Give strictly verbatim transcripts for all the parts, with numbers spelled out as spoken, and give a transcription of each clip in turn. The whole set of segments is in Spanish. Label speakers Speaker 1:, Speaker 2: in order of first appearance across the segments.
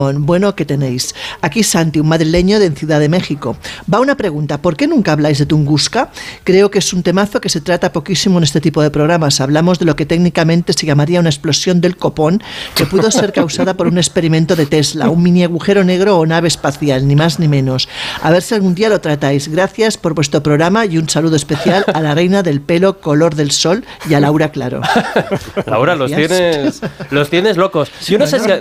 Speaker 1: Bueno, ¿qué tenéis? Aquí Santi, un madrileño de Ciudad de México. Va una pregunta, ¿por qué nunca habláis de Tunguska? Creo que es un temazo que se trata poquísimo en este tipo de programas. Hablamos de lo que técnicamente se llamaría una explosión del copón, que pudo ser causada por un experimento de Tesla, un mini agujero negro o nave espacial, ni más ni menos. A ver si algún día lo tratáis. Gracias por vuestro programa y un saludo especial a la reina del pelo color del sol y a Laura Claro.
Speaker 2: Laura, los tienes, los tienes locos. Yo no sé si...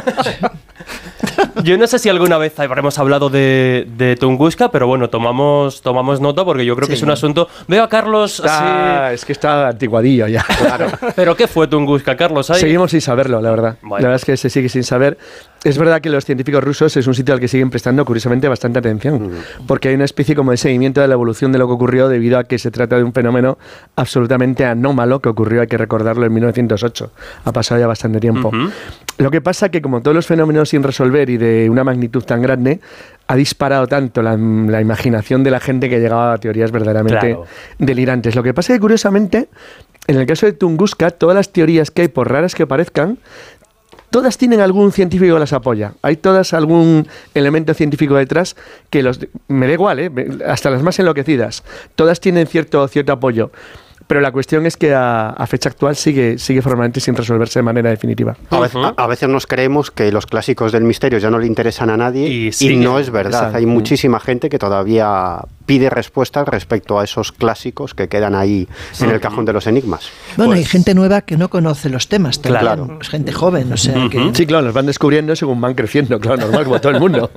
Speaker 2: Yo no sé si alguna vez habremos hablado de, de Tunguska, pero bueno, tomamos, tomamos nota porque yo creo sí. que es un asunto... Veo a Carlos...
Speaker 3: Ah,
Speaker 2: así...
Speaker 3: es que está antiguadillo ya.
Speaker 2: Claro. ¿Pero qué fue Tunguska, Carlos? ¿Hay?
Speaker 3: Seguimos sin saberlo, la verdad. Bueno. La verdad es que se sigue sin saber. Es verdad que los científicos rusos es un sitio al que siguen prestando, curiosamente, bastante atención, mm. porque hay una especie como de seguimiento de la evolución de lo que ocurrió debido a que se trata de un fenómeno absolutamente anómalo que ocurrió, hay que recordarlo, en mil novecientos ocho. Ha pasado ya bastante tiempo. Uh-huh. Lo que pasa es que, como todos los fenómenos sin resolver y de una magnitud tan grande, ha disparado tanto la, la imaginación de la gente que llegaba a teorías verdaderamente claro. delirantes. Lo que pasa es que, curiosamente, en el caso de Tunguska, todas las teorías que hay, por raras que parezcan, todas tienen algún científico que las apoya. Hay todas algún elemento científico detrás que los... Me da igual, ¿eh? Hasta las más enloquecidas. Todas tienen cierto, cierto apoyo. Pero la cuestión es que a, a fecha actual sigue, sigue formalmente sin resolverse de manera definitiva.
Speaker 4: A veces, a, a veces nos creemos que los clásicos del misterio ya no le interesan a nadie y, y no es verdad. Exacto. Hay muchísima gente que todavía pide respuestas respecto a esos clásicos que quedan ahí sí. en el cajón de los enigmas.
Speaker 1: Bueno,
Speaker 4: pues,
Speaker 1: hay gente nueva que no conoce los temas.
Speaker 4: Claro.
Speaker 1: Es gente joven, o sea
Speaker 2: Uh-huh.
Speaker 1: que...
Speaker 3: Sí, claro, los van descubriendo según van creciendo, claro, normal, como todo el mundo.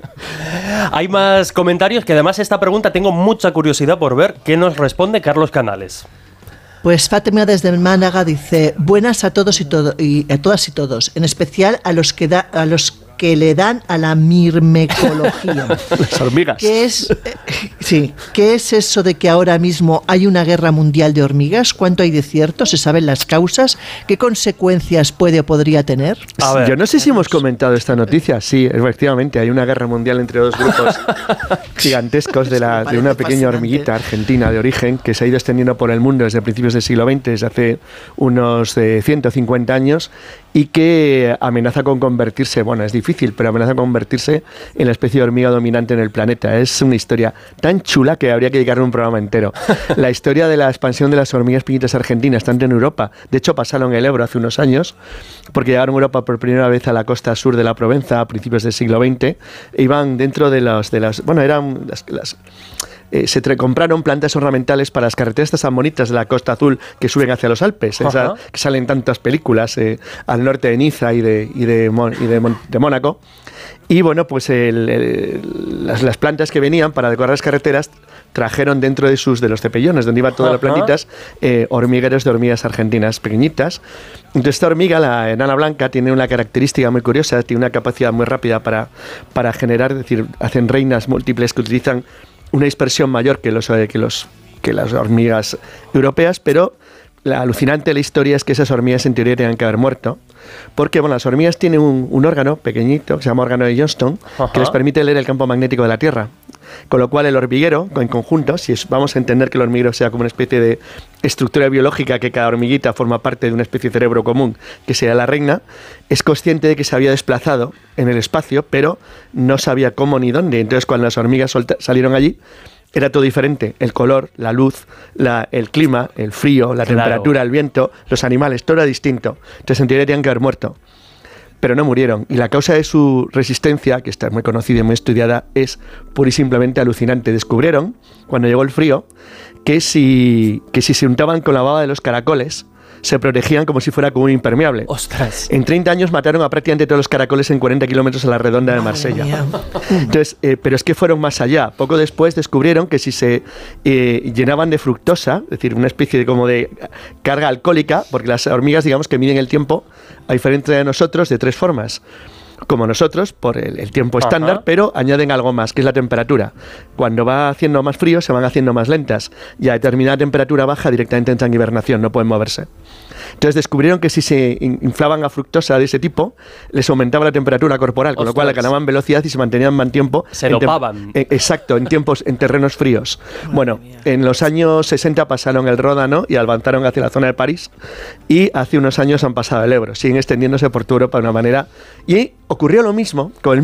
Speaker 2: Hay más comentarios, que además esta pregunta tengo mucha curiosidad por ver qué nos responde Carlos Canales.
Speaker 1: Pues Fátima desde Málaga dice: buenas a todos y, todo, y a todas y todos, en especial a los que da, a los que le dan a la mirmecología.
Speaker 3: Las hormigas.
Speaker 1: ¿Qué es, eh, sí, ¿qué es eso de que ahora mismo hay una guerra mundial de hormigas? ¿Cuánto hay de cierto? ¿Se saben las causas? ¿Qué consecuencias puede o podría tener?
Speaker 3: A ver, yo no sé si hemos comentado esta noticia. Sí, efectivamente, hay una guerra mundial entre dos grupos gigantescos de, la, de una pequeña hormiguita argentina de origen que se ha ido extendiendo por el mundo desde principios del siglo veinte, desde hace unos eh, ciento cincuenta años, y que amenaza con convertirse, bueno, es difícil, pero amenaza con convertirse en la especie de hormiga dominante en el planeta. Es una historia tan chula que habría que dedicarle un programa entero. La historia de la expansión de las hormigas pequeñitas argentinas, tanto en Europa, de hecho pasaron el Ebro hace unos años, porque llegaron a Europa por primera vez a la costa sur de la Provenza a principios del siglo veinte, e iban dentro de los, de las, bueno, eran las... las Eh, se tre- compraron plantas ornamentales para las carreteras estas tan bonitas de la Costa Azul que suben hacia los Alpes, esa, que salen tantas películas eh, al norte de Niza y de, y de, Mon- y de, Mon- de Mónaco. Y bueno, pues el, el, las, las plantas que venían para decorar las carreteras trajeron dentro de sus de los cepellones, donde iban todas las plantitas, eh, hormigueros de hormigas argentinas pequeñitas. Entonces esta hormiga, la enana blanca, tiene una característica muy curiosa, tiene una capacidad muy rápida para, para generar, es decir, hacen reinas múltiples que utilizan una dispersión mayor que los que los que las hormigas europeas, pero la alucinante de la historia es que esas hormigas en teoría tenían que haber muerto, porque bueno, las hormigas tienen un, un órgano pequeñito que se llama órgano de Johnston, Ajá. que les permite leer el campo magnético de la Tierra. Con lo cual el hormiguero, en conjunto, si es, vamos a entender que el hormiguero sea como una especie de estructura biológica, que cada hormiguita forma parte de una especie de cerebro común, que sea la reina, es consciente de que se había desplazado en el espacio, pero no sabía cómo ni dónde. Entonces cuando las hormigas solta, salieron allí, era todo diferente. El color, la luz, la, el clima, el frío, la claro. temperatura, el viento, los animales, todo era distinto. Entonces en teoría tenían que haber muerto. Pero no murieron. Y la causa de su resistencia, que está muy conocida y muy estudiada, es pura y simplemente alucinante. Descubrieron, cuando llegó el frío, que si, que si se untaban con la baba de los caracoles, se protegían como si fuera como un impermeable.
Speaker 2: ¡Ostras!
Speaker 3: En treinta años mataron a prácticamente todos los caracoles en cuarenta kilómetros a la redonda de Marsella. Entonces, eh, pero es que fueron más allá. Poco después descubrieron que si se eh, llenaban de fructosa, es decir, una especie de como de carga alcohólica, porque las hormigas, digamos, que miden el tiempo, a diferencia de nosotros, de tres formas. Como nosotros, por el, el tiempo estándar, Ajá. pero añaden algo más, que es la temperatura. Cuando va haciendo más frío, se van haciendo más lentas. Y a determinada temperatura baja, directamente entran en hibernación, no pueden moverse. Entonces descubrieron que si se inflaban a fructosa de ese tipo, les aumentaba la temperatura corporal, con Ostras. lo cual ganaban velocidad y se mantenían más tiempo.
Speaker 2: Se dopaban.
Speaker 3: En, exacto, en tiempos, en terrenos fríos. Madre bueno, mía. En los años sesenta pasaron el Ródano y avanzaron hacia la zona de París, y hace unos años han pasado el Ebro. Siguen extendiéndose por toda Europa de una manera. Y ocurrió lo mismo con el